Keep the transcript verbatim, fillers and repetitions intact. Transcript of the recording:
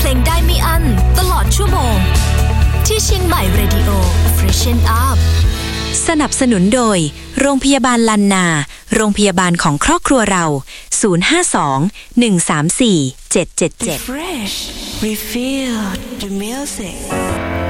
ลงได้ไม่อั้นตลอดชั่วโมงที่เชียงใหม่ Radio Freshen Up สนับสนุนโดยโรงพยาบาลลันนาโรงพยาบาลของครอบครัวเราศูนย์ ห้า สอง หนึ่ง สาม สี่ เจ็ด เจ็ด เจ็ด Refresh Refill the music